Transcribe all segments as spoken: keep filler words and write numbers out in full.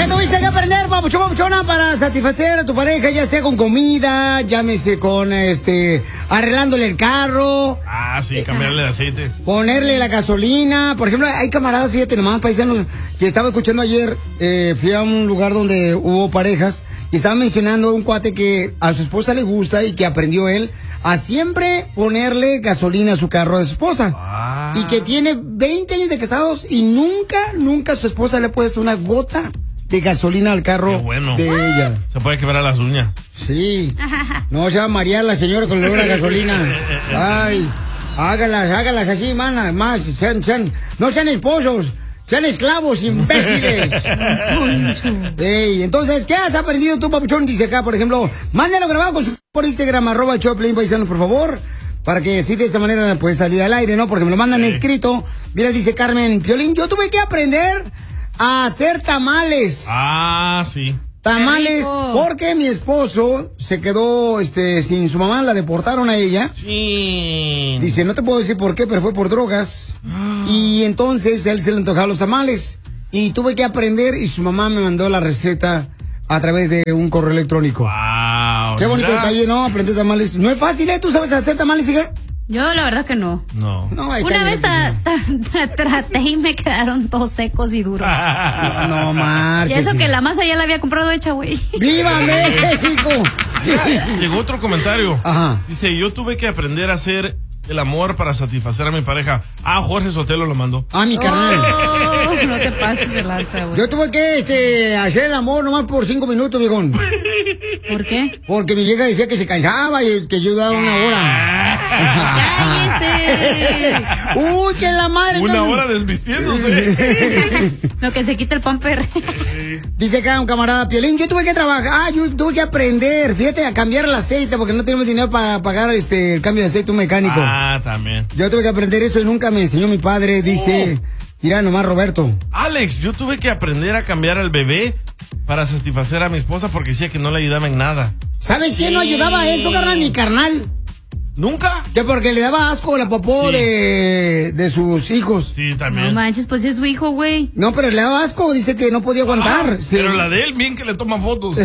¿Qué tuviste que aprender, papuchón, papuchona, para satisfacer a tu pareja, ya sea con comida, llámese con, este, arreglándole el carro? Ah, sí, cambiarle de aceite. Ponerle la gasolina. Por ejemplo, hay camaradas, fíjate nomás, paisanos, que estaba escuchando ayer, eh, fui a un lugar donde hubo parejas, y estaba mencionando a un cuate que a su esposa le gusta y que aprendió él a siempre ponerle gasolina a su carro de su esposa. Ah. Y que tiene veinte años de casados y nunca, nunca su esposa le ha puesto una gota de gasolina al carro bueno. de ella. Se puede quebrar las uñas. Sí. No se va a marear la señora con el olor a gasolina. Ay, hágalas, hágalas así, mana. Más, sean, sean, no sean esposos, sean esclavos, imbéciles. Ey, entonces, ¿qué has aprendido tú, papuchón? Dice acá, por ejemplo, mándalo grabado con su por Instagram, arroba Choplin Paisano, por favor. Para que sí de esta manera puede salir al aire, ¿no? Porque me lo mandan sí. escrito. Mira, dice Carmen Piolín, yo tuve que aprender a hacer tamales. Ah, sí. Tamales, porque mi esposo se quedó este sin su mamá, la deportaron a ella. Sí. Dice, no te puedo decir por qué, pero fue por drogas. Y entonces él se le antojaron los tamales. Y tuve que aprender y su mamá me mandó la receta a través de un correo electrónico. Wow. Qué bonito detalle, ¿no? Aprender tamales. No es fácil, ¿eh? ¿Tú sabes hacer tamales, hija? Yo la verdad que no. No. no Una vez ta, ta, ta, traté y me quedaron todos secos y duros. No, no marches. Y eso que la masa ya la había comprado hecha, güey. ¡Viva México! Llegó otro comentario. Ajá. Dice, yo tuve que aprender a hacer el amor para satisfacer a mi pareja. Ah, Jorge Sotelo lo mandó. Ah, mi carnal. Oh, no te pases de lanza, güey. Yo tuve que este, hacer el amor nomás por cinco minutos, viejón. ¿Por qué? Porque mi vieja decía que se cansaba y que yo daba una hora. ¡Cállese! ¡Uy, que la madre! Una también. hora desvistiéndose. Lo que se quita el pamper. Dice acá un camarada, Piolín, yo tuve que trabajar, ah, yo tuve que aprender, fíjate, a cambiar el aceite porque no tenemos dinero para pagar este el cambio de aceite a un mecánico. Ah, también. Yo tuve que aprender eso y nunca me enseñó mi padre, dice, oh. Mira nomás Roberto. Alex, yo tuve que aprender a cambiar al bebé para satisfacer a mi esposa porque decía que no le ayudaba en nada. ¿Sabes sí. quién no ayudaba a eso, carnal? Mi carnal. ¿Nunca? Que porque le daba asco la popó sí. de, de sus hijos. Sí, también. No manches, pues es su hijo, güey. No, pero le daba asco, dice que no podía aguantar. Ah, sí. Pero la de él, bien que le toma fotos.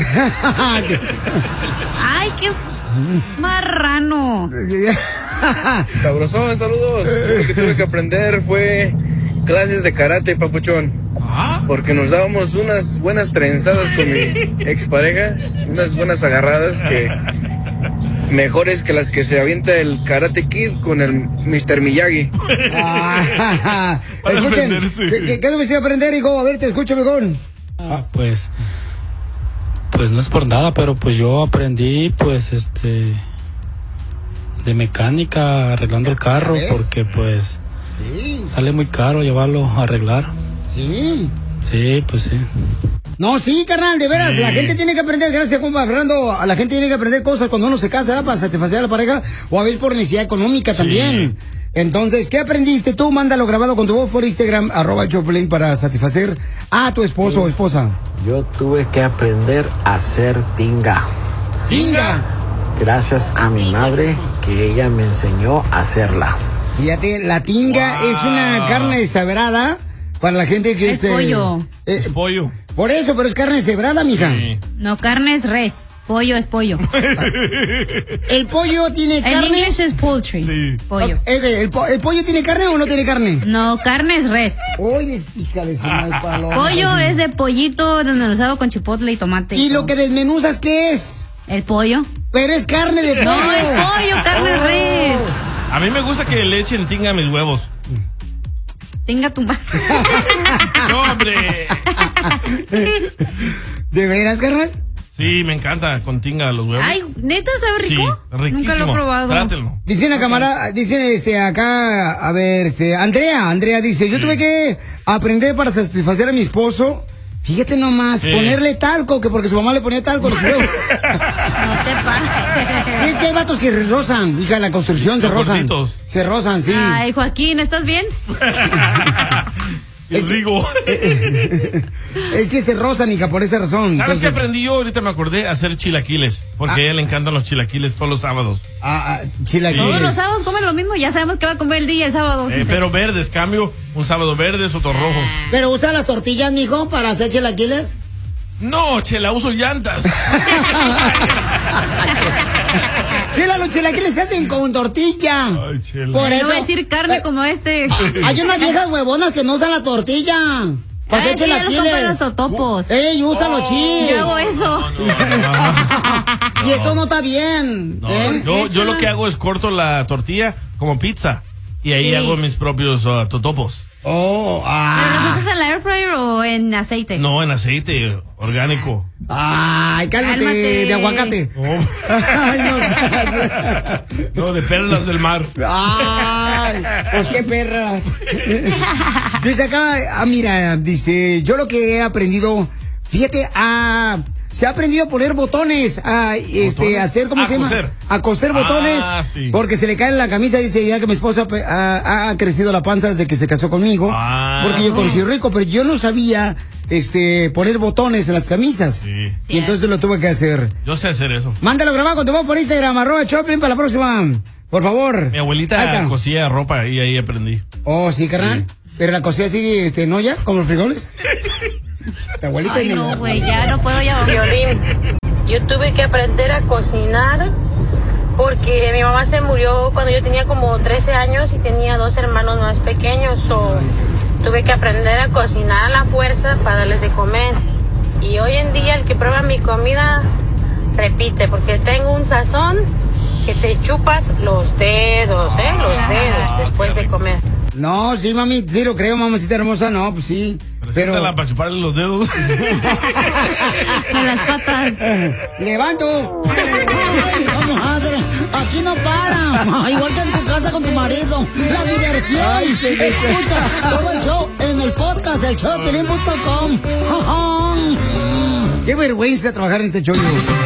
Ay, qué marrano. Sabrosón, saludos. Lo que tuve que aprender fue clases de karate, papuchón. ¿Ah? Porque nos dábamos unas buenas trenzadas con mi expareja, unas buenas agarradas que mejores que las que se avienta el Karate Kid con el mister Miyagi. Ah, escuchen, ¿qué, qué, qué debes aprender, hijo? A ver, te escucho mejor. Ah, pues, pues no es por nada, pero pues yo aprendí, pues, este, de mecánica arreglando el carro, porque pues sí. sale muy caro llevarlo a arreglar. Sí. Sí, pues sí. No, sí, carnal, de veras, sí. La gente tiene que aprender, gracias, compa Fernando, a la gente tiene que aprender cosas cuando uno se casa, ¿verdad? Para satisfacer a la pareja, o a veces por necesidad económica sí. también. Entonces, ¿qué aprendiste tú? Mándalo grabado con tu voz por Instagram, arroba Choplin, para satisfacer a tu esposo o esposa. Yo tuve que aprender a hacer tinga. ¿Tinga? Gracias a mi madre, que ella me enseñó a hacerla. Fíjate, la tinga wow. es una carne deshebrada. Para la gente que es... Es pollo. Eh, es pollo. Por eso, pero es carne cebrada, mija. Sí. No, carne es res. Pollo es pollo. ¿El pollo tiene carne? En inglés es poultry. Sí. Pollo. Okay, ¿El, po ¿El pollo tiene carne o no tiene carne? No, carne es res. Uy, es hija de su mal paloma. Pollo es de pollito desmenuzado con chipotle y tomate. ¿Y lo que desmenuzas qué es? El pollo. Pero es carne de pollo. No, es pollo, carne oh. res. A mí me gusta que le echen tinga a mis huevos. Tenga tu madre. No, hombre. ¿De veras, carnal? Sí, me encanta con tinga los huevos. Ay, ¿neta sabe rico? Sí, riquísimo. Nunca lo he probado. Trátelo. Dice una camarada, dice este acá, a ver, este, Andrea, Andrea dice, yo sí. tuve que aprender para satisfacer a mi esposo. Fíjate nomás, sí. ponerle talco, que porque su mamá le ponía talco a los huevos. No te pases. Sí, es que hay vatos que se rozan, hija, en la construcción se rozan. Gorditos. Se rozan, sí. Ay, Joaquín, ¿estás bien? Es que, digo. Es que se rozan, hija, por esa razón. ¿Sabes Entonces... qué aprendí yo? Ahorita me acordé a hacer chilaquiles. Porque ah. a ella le encantan los chilaquiles todos los sábados. Ah, ah chilaquiles. Todos los sábados comen lo mismo, ya sabemos que va a comer el día el sábado. Eh, pero verdes, cambio, un sábado verdes, otros rojos. ¿Pero usa las tortillas, mijo, para hacer chilaquiles? No, Chela, uso llantas. Chela, los chilaquiles se hacen con tortilla. Ay, Chela. Por No eso, voy a decir carne eh, como este. hay unas viejas huevonas que no usan la tortilla. Para Ay, hacer sí, yo los compro en los chilaquiles. totopos. Ey, usa los chiles. Yo hago eso. Y eso no está bien. No, ¿eh? yo, yo lo que hago es corto la tortilla como pizza y ahí Sí. hago mis propios uh, totopos. Oh, ¿Pero ah. los usas en la air fryer o en aceite? No, en aceite orgánico. Ay, cálmate, Cálmate. de aguacate. Ay, no seas- No, de perlas del mar. Ay, pues qué perras. Dice acá, ah, mira, dice, yo lo que he aprendido, fíjate, ah, se ha aprendido a poner botones, a este, ¿Botones? a hacer, ¿cómo A se llama? coser. A coser Ah, botones, sí. porque se le cae en la camisa, dice ya que mi esposa pe- ha, ha crecido la panza desde que se casó conmigo, Ah. porque yo conocí rico, pero yo no sabía, este, poner botones en las camisas. Sí. Y entonces lo tuve que hacer. Yo sé hacer eso. Mándalo grabado con tu voz por Instagram, arroba Choplin para la próxima. Por favor. Mi Ahí abuelita está. cosía ropa y ahí aprendí. Oh, sí, carnal. Pero la cosilla sigue, este, ¿no ya? Como los frijoles. Tu abuelita Ay, ni no, la- güey, ya no puedo ya. Violín, yo tuve que aprender a cocinar porque mi mamá se murió cuando yo tenía como trece años y tenía dos hermanos más pequeños. So, tuve que aprender a cocinar a la fuerza para darles de comer. Y hoy en día el que prueba mi comida repite porque tengo un sazón que te chupas los dedos, ¿eh? Los dedos después de comer. No, sí, mami, sí lo creo, mamacita hermosa, no, pues sí. Pero. Preséntala para chuparle los dedos. En las patas. ¡Levanto! Ay, vamos, madre. Aquí no para. Igual que en tu casa con tu marido. La diversión. Escucha todo el show en el podcast, el show de Piolín punto com. Qué vergüenza trabajar en este show.